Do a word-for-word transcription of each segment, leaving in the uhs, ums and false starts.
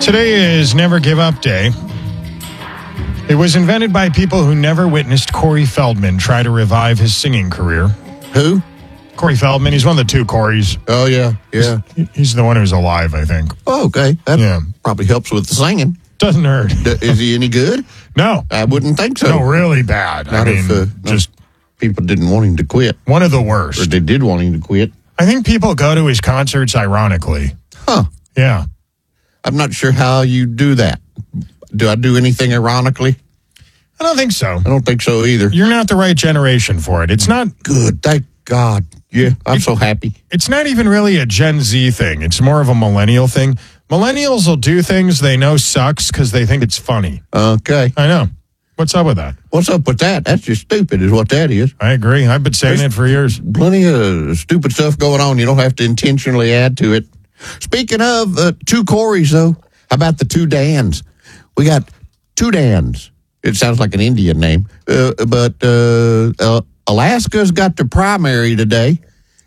Today is Never Give Up Day. It was invented by people who never witnessed Corey Feldman try to revive his singing career. Who? Corey Feldman. He's one of the two Corys. Oh, yeah, yeah. He's, he's the one who's alive, I think. Oh, okay. That Yeah. probably helps with the singing. Doesn't hurt. D- Is he any good? No. I wouldn't think so. No, really bad. I Not mean, if uh, just people didn't want him to quit. one of the Or worst. they did want him to quit. I think people go to his concerts ironically. Huh. Yeah. I'm not sure how you do that. Do I do anything ironically? I don't think so. I don't think so either. You're not the right generation for it. It's not Good. Thank God. Yeah, I'm so happy. it's not even really a Gen Z thing. It's more of a millennial thing. Millennials will do things they know sucks because they think it's funny. Okay. I know. What's up with that? What's up with that? That's just stupid is what that is. I agree. I've been saying There's- it for years. Plenty of stupid stuff going on. You don't have to intentionally add to it. Speaking of uh, two Corys, though, how about the two Dans? We got two Dans. It sounds like an Indian name. Uh, but uh, uh, Alaska's got the primary today.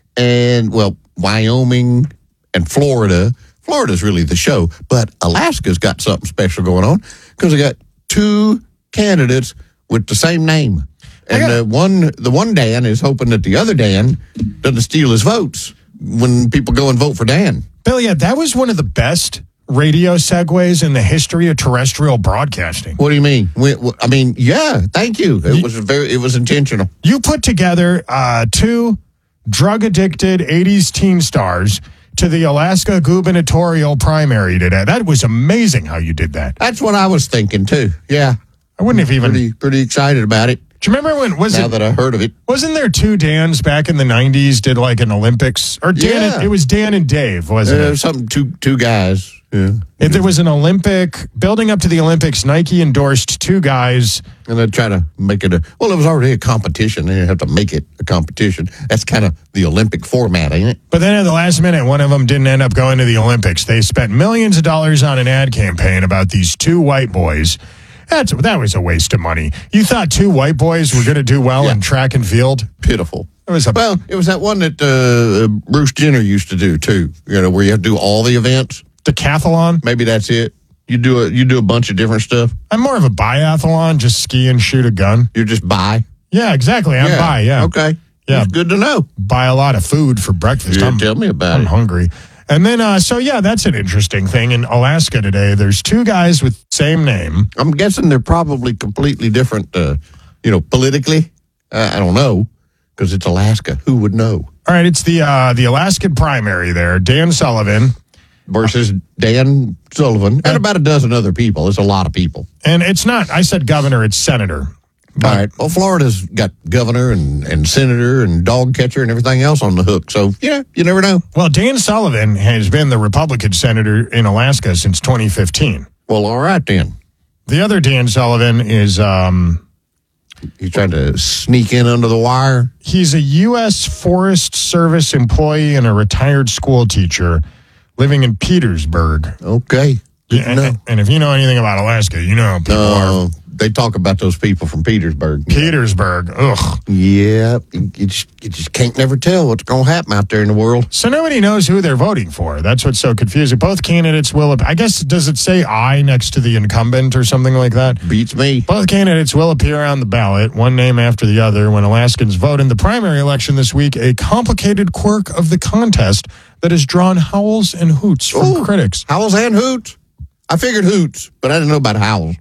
And, well, Wyoming and Florida. Florida's really the show. But Alaska's got something special going on because they got two candidates with the same name. And got- uh, one, the one Dan is hoping that the other Dan doesn't steal his votes when people go and vote for Dan. Billy, yeah, that was one of the best radio segues in the history of terrestrial broadcasting. What do you mean? We, we- I mean, yeah, thank you. It was very, it was intentional. You put together uh, two drug-addicted eighties teen stars to the Alaska gubernatorial primary today. That was amazing how you did that. That's what I was thinking too. Yeah, I wouldn't have even... pretty, pretty excited about it. Do you remember when... Was Now it? that I heard of it. Wasn't there two Dans back in the nineties did like an Olympics? Or Dan Yeah. and, it was Dan and Dave, wasn't Uh, it? something two two guys. Yeah, If there was an Olympic, building up to the Olympics, Nike endorsed two guys. and they try to make it a. Well, it was already a competition. They didn't have to make it a competition. That's kind of the Olympic format, ain't it? But then at the last minute, one of them didn't end up going to the Olympics. They spent millions of dollars on an ad campaign about these two white boys. That's That was a waste of money. You thought two white boys were going to do well Yeah. in track and field? Pitiful. It was a, Well, it was that one that uh, Bruce Jenner used to do too. You know, where you have to do all the events. decathlon. Maybe that's it. You do a you do a bunch of different stuff. I'm more of a biathlon, just ski and shoot a gun. You just buy. Yeah, exactly. I'm bi, yeah. Okay. Yeah. That's good to know. Buy a lot of food for breakfast. Yeah, I'm, tell me about I'm it. hungry. And then, uh, so yeah, that's an interesting thing. In Alaska today, there's two guys with same name. I'm guessing they're probably completely different. Uh, you know, politically. Uh, I don't know because it's Alaska. Who would know? All right, it's the uh, the Alaskan primary there. Dan Sullivan. Versus Dan Sullivan and about a dozen other people. It's a lot of people. And it's not, I said governor, it's senator. But, All right. Well, Florida's got governor and, and senator and dog catcher and everything else on the hook. So, yeah, you never know. Well, Dan Sullivan has been the Republican senator in Alaska since twenty fifteen. Well, all right then. The other Dan Sullivan is, um, He's trying to sneak in under the wire. he's a U S Forest Service employee and a retired school teacher living in Petersburg. Okay. Good Yeah, to know. and, and if you know anything about Alaska, you know how people Uh, are. they talk about those people from Petersburg. Petersburg, ugh. Yeah, you just, you just can't never tell what's going to happen out there in the world. So nobody knows who they're voting for. That's what's so confusing. Both candidates will, I guess, does it say I next to the incumbent or something like that? Beats me. Both candidates will appear on the ballot, one name after the other, when Alaskans vote in the primary election this week, a complicated quirk of the contest that has drawn howls and hoots from Ooh. critics. Howls and hoots. I figured hoots, but I didn't know about howls.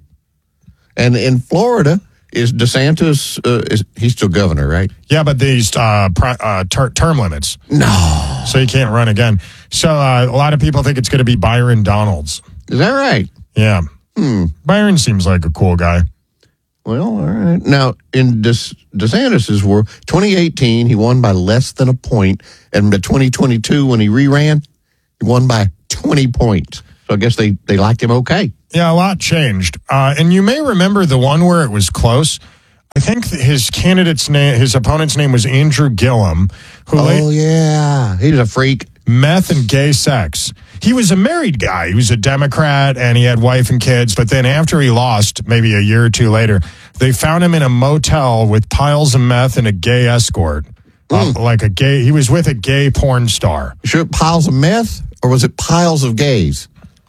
And in Florida, is DeSantis, uh, is he's still governor, right? Yeah, but these uh, pri- uh, ter- term limits, No. so he can't run again. So uh, a lot of people think it's going to be Byron Donalds. Is that right? Yeah. Hmm. Byron seems like a cool guy. Well, all right. Now, in De- DeSantis' world, twenty eighteen, he won by less than a point. And in twenty twenty-two, when he reran, he won by twenty points. So I guess they, they liked him okay. Yeah, a lot changed. Uh, and you may remember the one where it was close. I think that his candidate's name, his opponent's name was Andrew Gillum, who Oh, la- yeah. He's a freak. meth and gay sex. He was a married guy. He was a Democrat and he had wife and kids. But then after he lost, maybe a year or two later, they found him in a motel with piles of meth and a gay escort. Mm. Uh, like a gay, he was with a gay porn star. Sure, piles of meth, or was it piles of gays?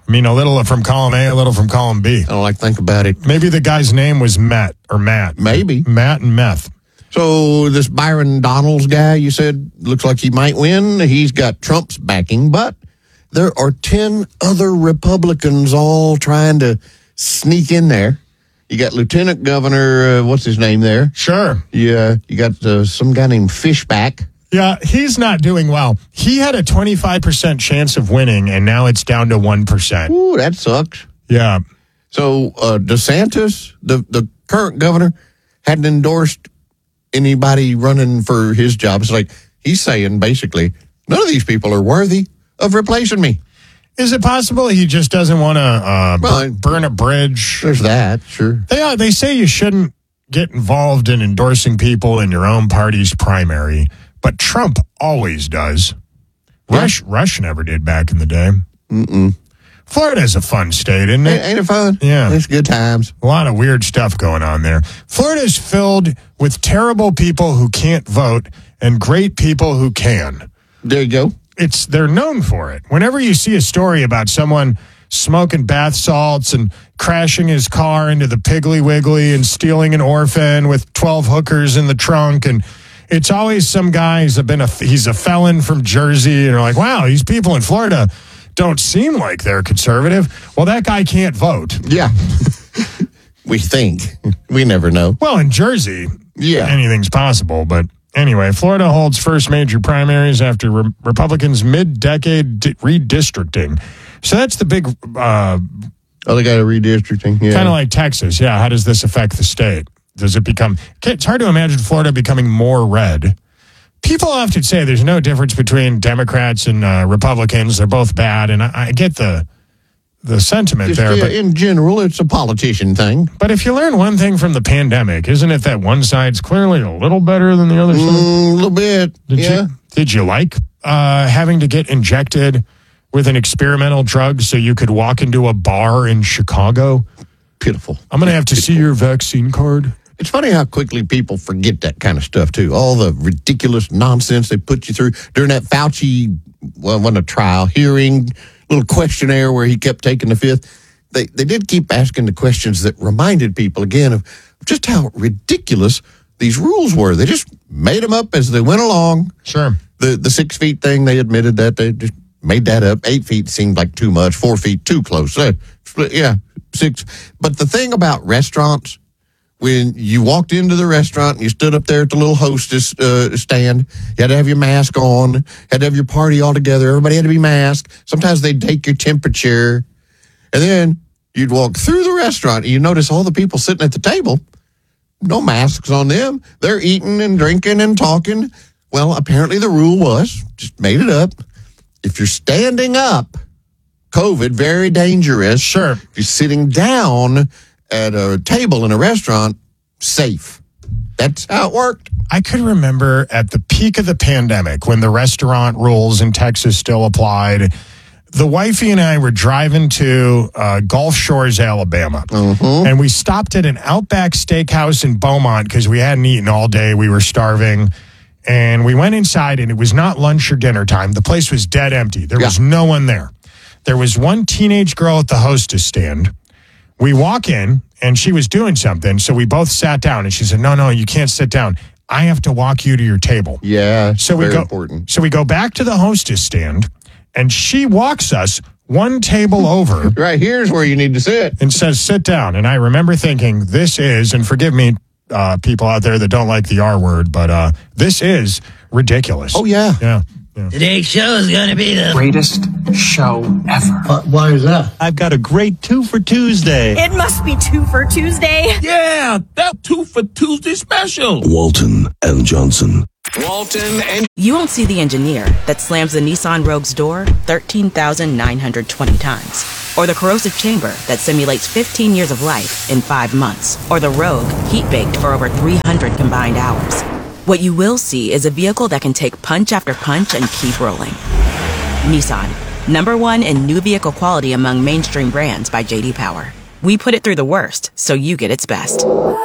I mean, a little from column A, a little from column B. I don't like to think about it. Maybe the guy's name was Matt or Matt. Maybe. Matt and Meth. So this Byron Donalds guy, you said, looks like he might win. He's got Trump's backing, but there are ten other Republicans all trying to sneak in there. You got Lieutenant Governor, uh, what's his name there? Sure. Yeah, you got uh, some guy named Fishback. Yeah, he's not doing well. He had a twenty-five percent chance of winning, and now it's down to one percent. Ooh, that sucks. Yeah. So uh, DeSantis, the, the current governor, hadn't endorsed anybody running for his job. It's like he's saying, basically, none of these people are worthy of replacing me. Is it possible he just doesn't want to uh, Well, bur- burn a bridge? There's that, sure. They uh, they say you shouldn't get involved in endorsing people in your own party's primary, but Trump always does. Yeah. Rush Rush never did back in the day. Mm-mm. Florida's a fun state, isn't it? Ain't, ain't it fun? Yeah. It's good times. A lot of weird stuff going on there. Florida's filled with terrible people who can't vote and great people who can. There you go. It's they're known for it. Whenever you see a story about someone smoking bath salts and crashing his car into the Piggly Wiggly and stealing an orphan with twelve hookers in the trunk, and it's always some guy who's been a he's a felon from Jersey, and you're like, wow, these people in Florida don't seem like they're conservative. Well, that guy can't vote. Yeah. We think. We never know. Well, in Jersey, Yeah. anything's possible. But anyway, Florida holds first major primaries after re- Republicans' mid-decade di- redistricting. So that's the big, uh, Oh, they got a redistricting. Yeah. kind of like Texas. Yeah, how does this affect the state? Does it become, it's hard to imagine Florida becoming more red. People often say there's no difference between Democrats and uh, Republicans. They're both bad. And I, I get the the sentiment Just, there. yeah, But, in general, it's a politician thing. but if you learn one thing from the pandemic, isn't it that one side's clearly a little better than the other side? Mm, a little bit. Did yeah. you did you like uh, having to get injected with an experimental drug so you could walk into a bar in Chicago? Pitiful. I'm going to have to see your vaccine card. It's funny how quickly people forget that kind of stuff, too. All the ridiculous nonsense they put you through during that Fauci, well, wasn't a trial, hearing, little questionnaire where he kept taking the fifth. They, they did keep asking the questions that reminded people, again, of just how ridiculous these rules were. They just made them up as they went along. Sure. The the six feet thing, they admitted that. They just made that up. Eight feet seemed like too much. Four feet, too close. So, yeah, six. But the thing about restaurants, when you walked into the restaurant and you stood up there at the little hostess uh, stand, you had to have your mask on, had to have your party all together. Everybody had to be masked. Sometimes they'd take your temperature. And then you'd walk through the restaurant and you notice all the people sitting at the table, no masks on them. They're eating and drinking and talking. Well, apparently the rule was, just made it up, if you're standing up, COVID, very dangerous. Sure. If you're sitting down at a table in a restaurant, safe. That's how it worked. I could remember at the peak of the pandemic when the restaurant rules in Texas still applied. The wifey and I were driving to uh, Gulf Shores, Alabama, Mm-hmm. and we stopped at an Outback Steakhouse in Beaumont because we hadn't eaten all day. We were starving, and we went inside, and it was not lunch or dinner time. The place was dead empty. There was Yeah. no one there. There was one teenage girl at the hostess stand. We walk in, and she was doing something, so we both sat down, and she said, no, no, you can't sit down. I have to walk you to your table. Yeah, So we very go. important. So we go back to the hostess stand, and she walks us one table over Right, here's where you need to sit. and says, "Sit down." And I remember thinking, "This is," and forgive me, uh, people out there that don't like the R word, but uh, this is ridiculous. Oh, yeah. yeah. yeah. Today's show is going to be the Greatest show ever. Uh, why is that? I've got a great two for Tuesday. It must be two for Tuesday. Yeah, that two for Tuesday special. Walton and Johnson. Walton and You won't see the engineer that slams the Nissan Rogue's door thirteen thousand nine hundred twenty times. Or the corrosive chamber that simulates fifteen years of life in five months. Or the Rogue heat-baked for over three hundred combined hours. What you will see is a vehicle that can take punch after punch and keep rolling. Nissan, number one in new vehicle quality among mainstream brands by J D Power. We put it through the worst, so you get its best.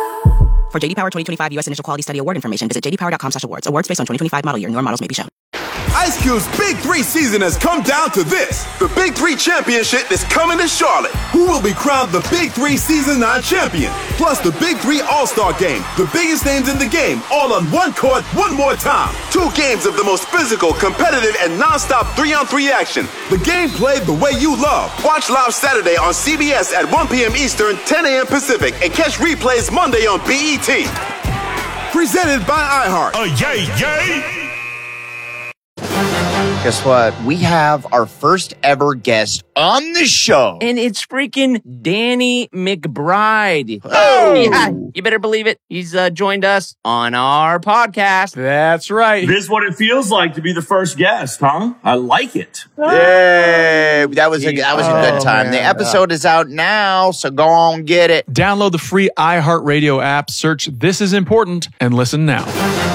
For J D Power twenty twenty-five U S Initial Quality Study Award information, visit j d power dot com slash awards. Awards based on twenty twenty-five model year. Newer models may be shown. Ice Cube's Big Three season has come down to this. The Big Three Championship is coming to Charlotte. Who will be crowned the Big Three Season nine champion? Plus the Big Three All-Star Game. The biggest names in the game, all on one court, one more time. Two games of the most physical, competitive, and non-stop three-on-three action. The game played the way you love. Watch live Saturday on C B S at one p.m. Eastern, ten a.m. Pacific, and catch replays Monday on B E T. Presented by iHeart. Oh, yay, yay! Guess what? We have our first ever guest on the show. And it's freaking Danny McBride. Oh! Yeah, you better believe it. He's uh, joined us on our podcast. That's right. This is what it feels like to be the first guest, huh? I like it. Yay! That was a, that was a good time. Oh, the episode is out now, so go on get it. Download the free iHeartRadio app, search This Is Important, and listen now.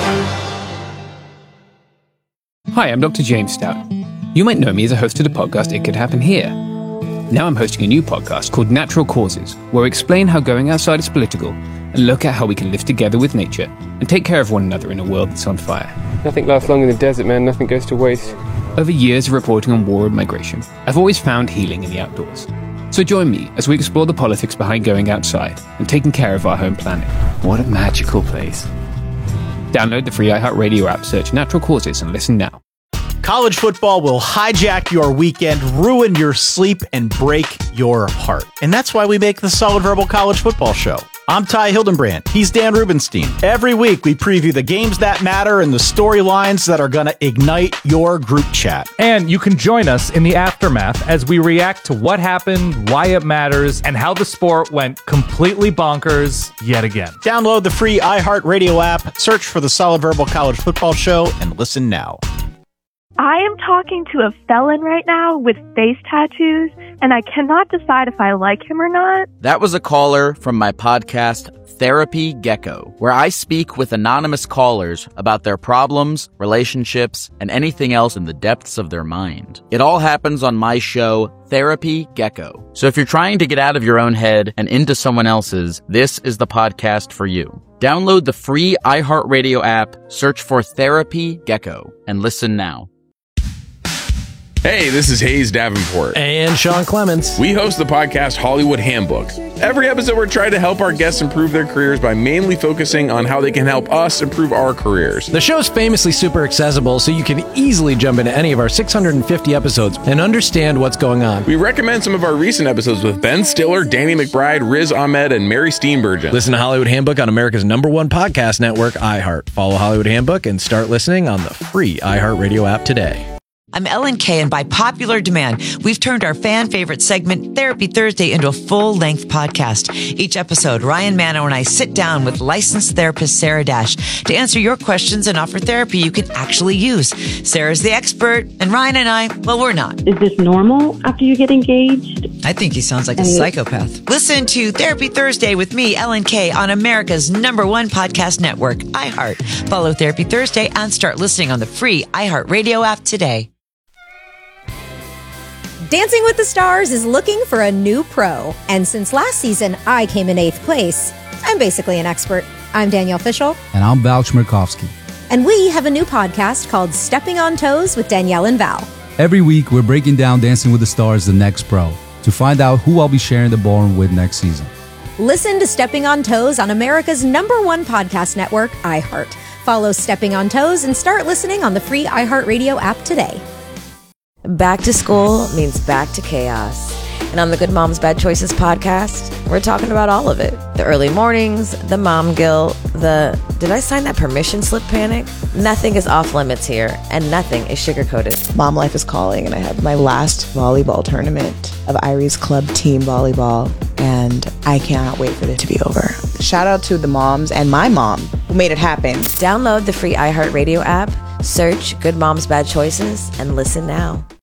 Hi, I'm Doctor James Stout. You might know me as a host of the podcast It Could Happen Here. Now I'm hosting a new podcast called Natural Causes, where I explain how going outside is political and look at how we can live together with nature and take care of one another in a world that's on fire. Nothing lasts long in the desert, man. Nothing goes to waste. Over years of reporting on war and migration, I've always found healing in the outdoors. So join me as we explore the politics behind going outside and taking care of our home planet. What a magical place. Download the free iHeartRadio app, search Natural Causes, and listen now. College football will hijack your weekend, ruin your sleep, and break your heart. And that's why we make the Solid Verbal College Football Show. I'm Ty Hildenbrand. He's Dan Rubenstein. Every week, we preview the games that matter and the storylines that are going to ignite your group chat. And you can join us in the aftermath as we react to what happened, why it matters, and how the sport went completely bonkers yet again. Download the free iHeartRadio app, search for the Solid Verbal College Football Show, and listen now. I am talking to a felon right now with face tattoos, and I cannot decide if I like him or not. That was a caller from my podcast, Therapy Gecko, where I speak with anonymous callers about their problems, relationships, and anything else in the depths of their mind. It all happens on my show, Therapy Gecko. So if you're trying to get out of your own head and into someone else's, this is the podcast for you. Download the free iHeartRadio app, search for Therapy Gecko, and listen now. Hey, this is Hayes Davenport. And Sean Clements. We host the podcast Hollywood Handbook. Every episode, we're trying to help our guests improve their careers by mainly focusing on how they can help us improve our careers. The show's famously super accessible, so you can easily jump into any of our six hundred fifty episodes and understand what's going on. We recommend some of our recent episodes with Ben Stiller, Danny McBride, Riz Ahmed, and Mary Steenburgen. Listen to Hollywood Handbook on America's number one podcast network, iHeart. Follow Hollywood Handbook and start listening on the free iHeartRadio app today. I'm Ellen Kay, and by popular demand, we've turned our fan favorite segment, Therapy Thursday, into a full-length podcast. Each episode, Ryan Manno and I sit down with licensed therapist Sarah Dash to answer your questions and offer therapy you can actually use. Sarah's the expert, and Ryan and I, well, we're not. Is this normal after you get engaged? I think he sounds like a psychopath. Listen to Therapy Thursday with me, Ellen Kay, on America's number one podcast network, iHeart. Follow Therapy Thursday and start listening on the free iHeartRadio app today. Dancing with the Stars is looking for a new pro. And since last season, I came in eighth place. I'm basically an expert. I'm Danielle Fishel. And I'm Val Chmerkovsky. And we have a new podcast called Stepping on Toes with Danielle and Val. Every week, we're breaking down Dancing with the Stars, the next pro, to find out who I'll be sharing the ballroom with next season. Listen to Stepping on Toes on America's number one podcast network, iHeart. Follow Stepping on Toes and start listening on the free iHeartRadio app today. Back to school means back to chaos. And on the Good Moms Bad Choices podcast, we're talking about all of it. The early mornings, the mom guilt, the did I sign that permission slip panic? Nothing is off limits here, and nothing is sugar-coated. Mom life is calling, and I have my last volleyball tournament of Irie's club team volleyball, and I cannot wait for it to be over. Shout out to the moms and my mom who made it happen. Download the free iHeartRadio app, search Good Moms Bad Choices, and listen now.